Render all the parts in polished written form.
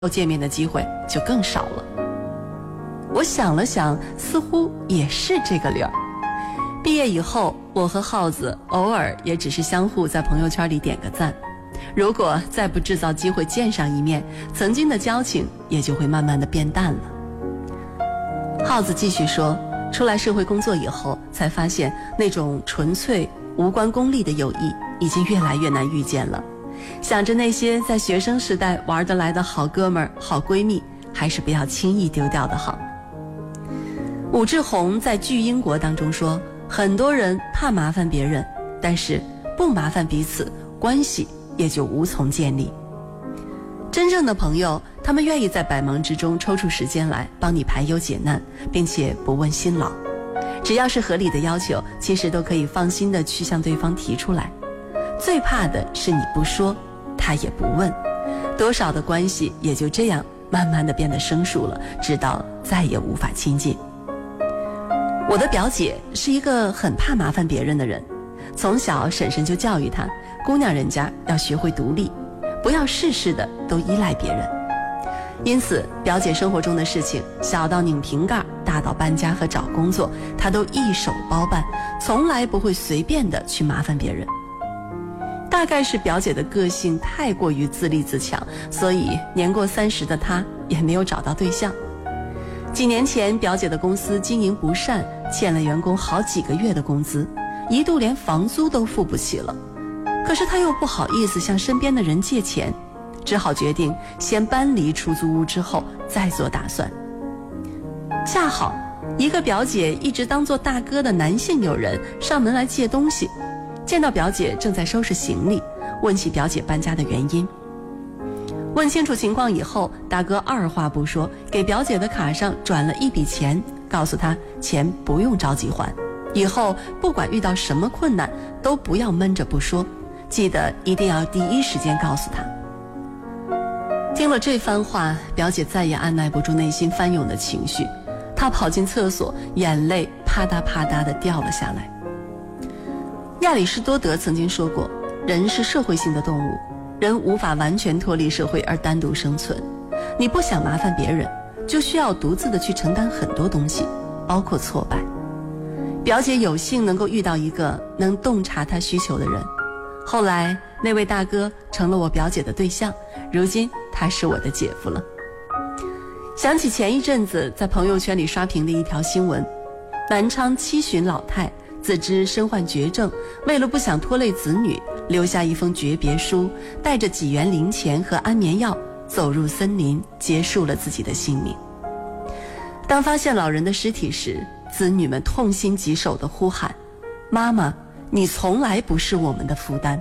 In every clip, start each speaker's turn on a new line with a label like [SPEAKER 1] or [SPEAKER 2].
[SPEAKER 1] 见面的机会就更少了。我想了想，似乎也是这个理儿。毕业以后，我和耗子偶尔也只是相互在朋友圈里点个赞，如果再不制造机会见上一面，曾经的交情也就会慢慢的变淡了。耗子继续说，出来社会工作以后，才发现那种纯粹无关功利的友谊已经越来越难遇见了。想着那些在学生时代玩得来的好哥们儿、好闺蜜，还是不要轻易丢掉的好。武志红在《巨婴国》当中说，很多人怕麻烦别人，但是不麻烦彼此，关系也就无从建立。真正的朋友，他们愿意在百忙之中抽出时间来帮你排忧解难，并且不问辛劳。只要是合理的要求，其实都可以放心的去向对方提出来。最怕的是你不说，他也不问，多少的关系也就这样慢慢的变得生疏了，直到再也无法亲近。我的表姐是一个很怕麻烦别人的人，从小婶婶就教育她，姑娘人家要学会独立，不要事事的都依赖别人。因此表姐生活中的事情，小到拧瓶盖，大到搬家和找工作，她都一手包办，从来不会随便的去麻烦别人。大概是表姐的个性太过于自立自强，所以年过30的她也没有找到对象。几年前，表姐的公司经营不善，欠了员工好几个月的工资，一度连房租都付不起了。可是她又不好意思向身边的人借钱，只好决定先搬离出租屋，之后再做打算。恰好一个表姐一直当做大哥的男性友人上门来借东西，见到表姐正在收拾行李，问起表姐搬家的原因。问清楚情况以后，大哥二话不说，给表姐的卡上转了一笔钱，告诉她钱不用着急还，以后不管遇到什么困难都不要闷着不说，记得一定要第一时间告诉她。听了这番话，表姐再也按耐不住内心翻涌的情绪，她跑进厕所，眼泪啪嗒啪嗒地掉了下来。亚里士多德曾经说过，人是社会性的动物，人无法完全脱离社会而单独生存。你不想麻烦别人，就需要独自的去承担很多东西，包括挫败。表姐有幸能够遇到一个能洞察她需求的人，后来那位大哥成了我表姐的对象，如今他是我的姐夫了。想起前一阵子在朋友圈里刷屏的一条新闻，南昌70老太自知身患绝症，为了不想拖累子女，留下一封诀别书，带着几元零钱和安眠药走入森林，结束了自己的性命。当发现老人的尸体时，子女们痛心疾首地呼喊，妈妈，你从来不是我们的负担。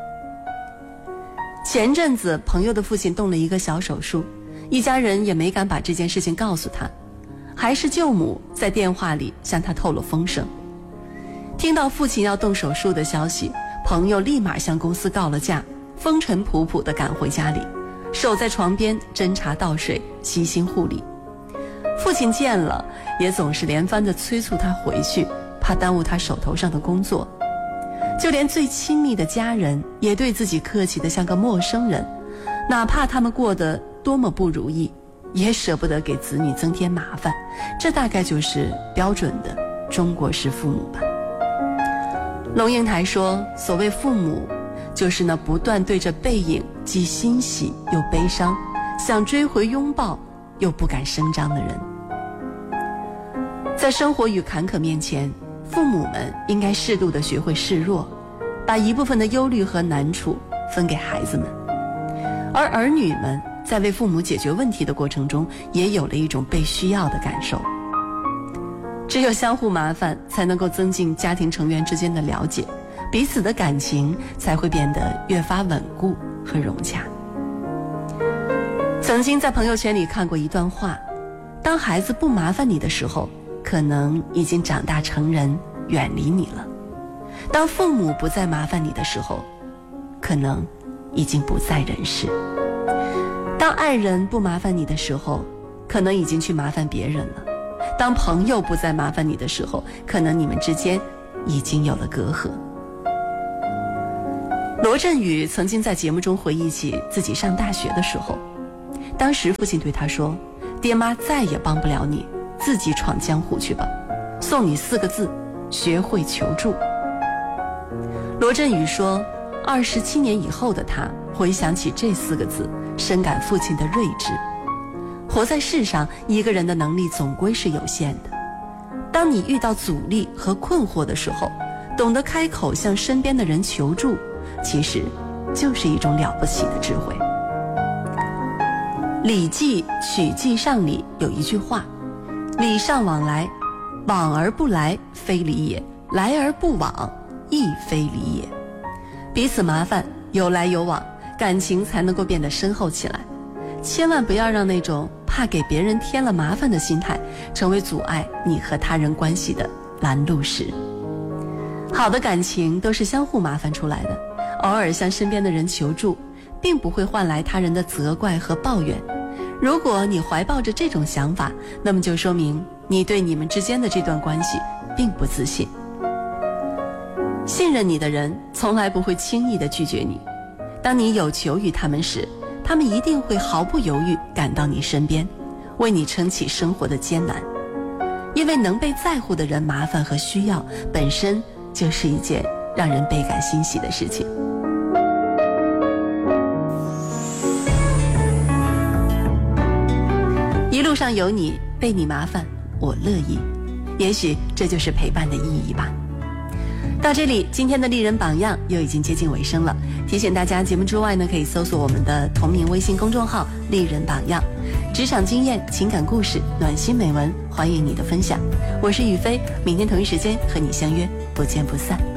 [SPEAKER 1] 前阵子朋友的父亲动了一个小手术，一家人也没敢把这件事情告诉他，还是舅母在电话里向他透露风声。听到父亲要动手术的消息，朋友立马向公司告了假，风尘仆仆地赶回家里，守在床边斟茶倒水，悉心护理。父亲见了也总是连番地催促他回去，怕耽误他手头上的工作。就连最亲密的家人也对自己客气得像个陌生人，哪怕他们过得多么不如意，也舍不得给子女增添麻烦。这大概就是标准的中国式父母吧。龙应台说，所谓父母，就是那不断对着背影既欣喜又悲伤，想追回拥抱又不敢声张的人。在生活与坎坷面前，父母们应该适度地学会示弱，把一部分的忧虑和难处分给孩子们，而儿女们在为父母解决问题的过程中，也有了一种被需要的感受。只有相互麻烦，才能够增进家庭成员之间的了解，彼此的感情才会变得越发稳固和融洽。曾经在朋友圈里看过一段话，当孩子不麻烦你的时候，可能已经长大成人，远离你了；当父母不再麻烦你的时候，可能已经不在人世；当爱人不麻烦你的时候，可能已经去麻烦别人了；当朋友不再麻烦你的时候，可能你们之间已经有了隔阂。罗振宇曾经在节目中回忆起自己上大学的时候， 当时父亲对他说，爹妈再也帮不了你，自己闯江湖去吧，送你4个字，学会求助。罗振宇说，27年以后的他回想起这4个字，深感父亲的睿智。活在世上，一个人的能力总归是有限的，当你遇到阻力和困惑的时候，懂得开口向身边的人求助，其实就是一种了不起的智慧。礼记曲记上里有一句话，礼尚往来，往而不来非礼也，来而不往亦非礼也。彼此麻烦，有来有往，感情才能够变得深厚起来。千万不要让那种怕给别人添了麻烦的心态成为阻碍你和他人关系的拦路石。好的感情都是相互麻烦出来的，偶尔向身边的人求助，并不会换来他人的责怪和抱怨。如果你怀抱着这种想法，那么就说明你对你们之间的这段关系并不自信。信任你的人从来不会轻易地拒绝你，当你有求于他们时，他们一定会毫不犹豫赶到你身边，为你撑起生活的艰难。因为能被在乎的人麻烦和需要，本身就是一件让人倍感欣喜的事情。一路上有你，被你麻烦，我乐意。也许这就是陪伴的意义吧。到这里，今天的丽人榜样又已经接近尾声了。提醒大家，节目之外呢，可以搜索我们的同名微信公众号“丽人榜样”，职场经验、情感故事、暖心美文，欢迎你的分享。我是雨飞，明天同一时间和你相约，不见不散。